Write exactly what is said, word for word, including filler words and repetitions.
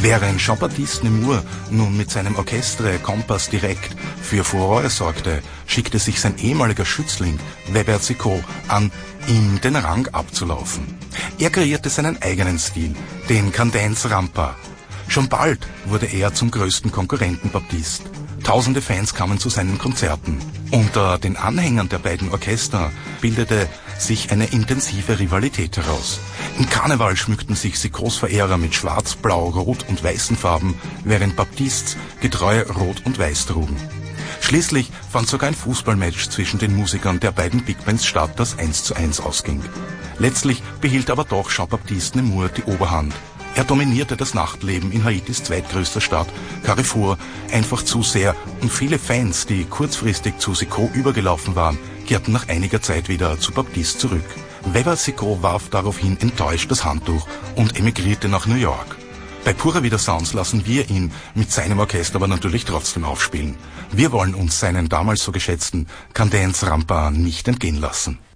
Während Jean-Baptiste Nemours nun mit seinem Orchestre Compass direkt für Furore sorgte, schickte sich sein ehemaliger Schützling Weber Sicot an, ihm den Rang abzulaufen. Er kreierte seinen eigenen Stil, den Cadence Rampa. Schon bald wurde er zum größten Konkurrenten Baptiste. Tausende Fans kamen zu seinen Konzerten. Unter den Anhängern der beiden Orchester bildete sich eine intensive Rivalität heraus. Im Karneval schmückten sich Sicots Verehrer mit schwarz, blau, rot und weißen Farben, während Baptistes getreu rot und weiß trugen. Schließlich fand sogar ein Fußballmatch zwischen den Musikern der beiden Big Bands statt, das eins zu eins ausging. Letztlich behielt aber doch Jean-Baptiste Nemours die Oberhand. Er dominierte das Nachtleben in Haitis zweitgrößter Stadt, Carrefour, einfach zu sehr, und viele Fans, die kurzfristig zu Sicot übergelaufen waren, kehrten nach einiger Zeit wieder zu Baptiste zurück. Weber Sicot warf daraufhin enttäuscht das Handtuch und emigrierte nach New York. Bei Pura Vida Sounds lassen wir ihn mit seinem Orchester aber natürlich trotzdem aufspielen. Wir wollen uns seinen damals so geschätzten Cadence Rampa nicht entgehen lassen.